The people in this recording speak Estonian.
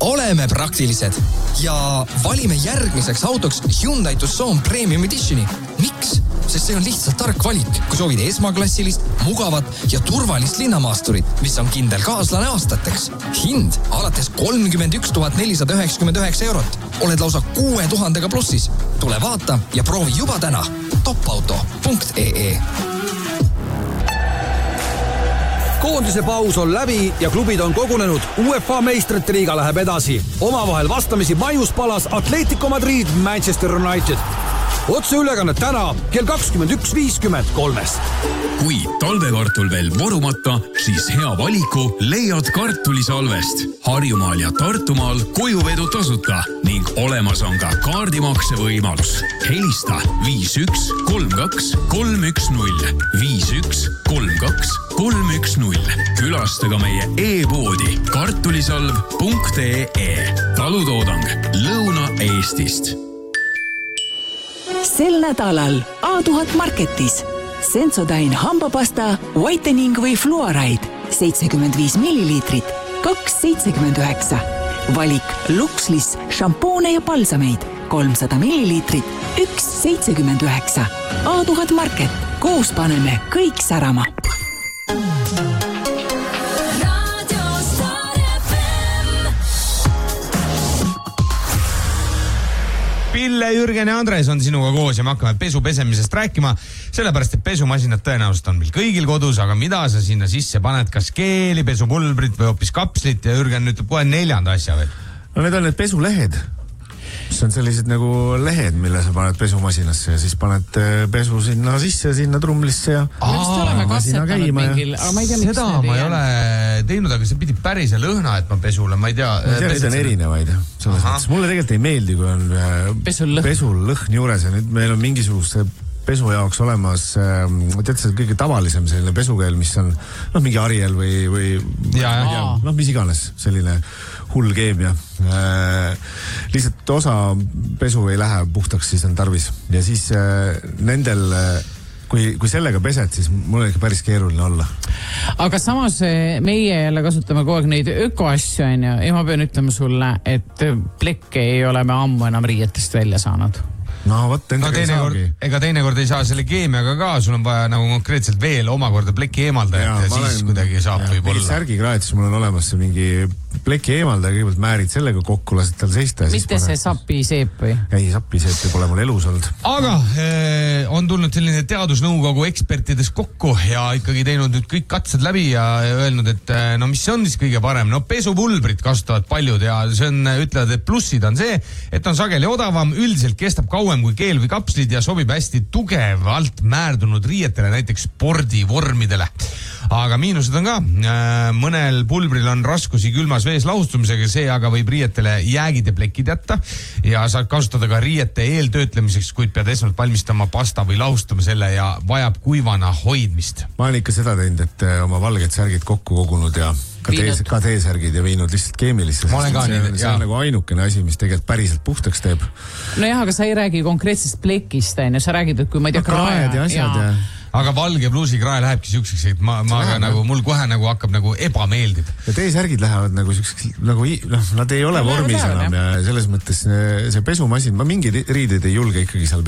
oleme praktilised ja valime järgmiseks autoks Hyundai Tucson Premium Editioni. Miks? Sest see on lihtsalt tark valik, kui soovid esmaklassilist, mugavat ja turvalist linnamaasturit, mis on kindel kaaslane aastateks. Hind alates 31 499 €. Oled lausa 6000 plussis. Tule vaata ja proovi juba täna. topauto.ee. Koondise paus on läbi ja klubid on kogunenud. UEFA meistrite liiga läheb edasi. Omavahel vastamisi maiuspalas Atletico Madrid, Manchester United. Otseülekanne täna kell 21.53. Kui talvekartul veel vorumata, siis hea valiku leiad kartulisalvest. Harjumaal ja Tartumaal kojuvedu tasuta ning olemas on ka kaardimakse võimalus. Helista 51 32 310 51 32 310. Külastaga meie e-poodi kartulisalv.ee. Talutoodang Lõuna-Eestist. Sel nädalal A1000 Marketis Sensodyne hambapasta Whitening või Fluoride 75 milliliitrit 2,79. Valik Luxlis šampoone ja palsameid 300 milliliitrit 1,79. A1000 Market. Koos paneme kõik särama. Pille, Jürgen ja Andres on sinuga koos ja me hakkame pesu pesemisest rääkima, sellepärast et pesumasinad tõenäoliselt on meil kõigil kodus, aga mida sa sinna sisse paned, kas keeli, pesupulbrit või hoopis kapslit ja Jürgen ütleb kohe 4. asja veel. No need on need pesulehed. See on sellised nagu lehed, mille sa paned pesumasinasse ja siis paned pesu sinna sisse ja sinna trumlisse ja masina käima. Seda ma ei ole teinud, aga see pidi päris lõhna, et ma pesule, ma ei tea. Need on erinevaid. Mulle tegelikult ei meeldi, kui on pesul lõhn juures ja nüüd meil on mingisuguse pesu jaoks olemas, tead see kõige tavalisem selline pesukeel, mis on mingi Ariel või mis iganes selline hull keemia. Lihtsalt osa pesu ei lähe puhtaks, siis on tarvis. Ja siis nendel, kui sellega pesed, siis mul on ikka päris keeruline olla. Aga samas meie jälle kasutame kogu aeg neid ökoasju, ja ma pean ütlema sulle, et plekke ei ole me ammu enam riietest välja saanud. Ega teinekord ei saa selle keemiaga ka, sul on vaja nagu konkreetselt veel omakorda pleki eemaldajat ja siis kuidagi saab võib-olla. Särgikraetis mul on olemas mingi pleki eemaldaja, kõigepealt määrid sellega kokku, lased tal seista. Mitte see sapiseep või? Ei, sapiseep pole mul elus olnud. Aga on tulnud selline teadusnõukogu ekspertides kokku ja ikkagi teinud nüüd kõik katsed läbi ja öelnud, et no mis on siis kõige parem? No pesupulbrit kasutavad paljud ja see on, ütlevad, et plussid on see, et on sageli odavam, üldiselt kestab kauem kui keel või kapslid ja sobib hästi tugevalt määrdunud riietele, näiteks spordivormidele. Aga miinused on ka. Mõnel pulbril on raskusi külmas vees lahustumisega, see aga võib riietele jäägid ja plekid jätta ja saad kasutada ka riiete eeltöötlemiseks, kuid pead esmalt valmistama pasta või lahustama selle ja vajab kuivana hoidmist. Ma olen ikka seda teinud, et oma valged särgid kokku kogunud ja ka T-särgid ja viinud lihtsalt keemilisse. See on nagu ainukene asi, mis tegelikult päriselt puhtaks teeb. No jah, aga sa ei räägi konkreetsest plekist, sa räägid, et kui ma ei tea kraed ja asjad ja... Aga valge pluusikrae lähebki siukseks, et mul kohe nagu hakkab nagu ebameeldib. Ja T-särgid lähevad nagu siukseks, nad ei ole vormis enam ja selles mõttes see pesumasin, ma mingi riided ei julge ikkagi seal